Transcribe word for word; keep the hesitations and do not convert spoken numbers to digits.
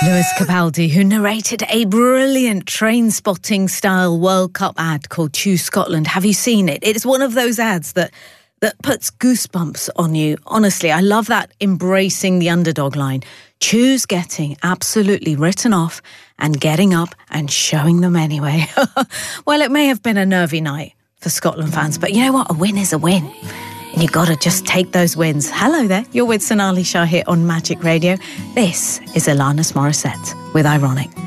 Lewis Capaldi, who narrated a brilliant train-spotting style World Cup ad called Choose Scotland. Have you seen it? It's one of those ads that that puts goosebumps on you. Honestly, I love that embracing the underdog line. Choose getting absolutely written off and getting up and showing them anyway. Well, it may have been a nervy night for Scotland fans, but you know what? A win is a win. And you got to just take those wins. Hello there, you're with Sonali Shah here on Magic Radio. This is Alanis Morissette with Ironic.